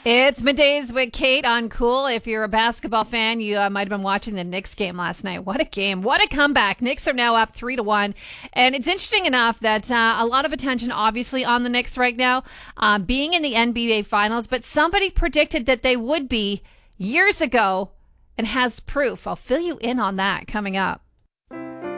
It's middays with Kate on Cool. If you're a basketball fan, you might have been watching the Knicks game last night. What a game. What a comeback. Knicks are now up 3-1. And it's interesting enough that a lot of attention obviously on the Knicks right now, being in the NBA Finals, but somebody predicted that they would be years ago and has proof. I'll fill you in on that coming up.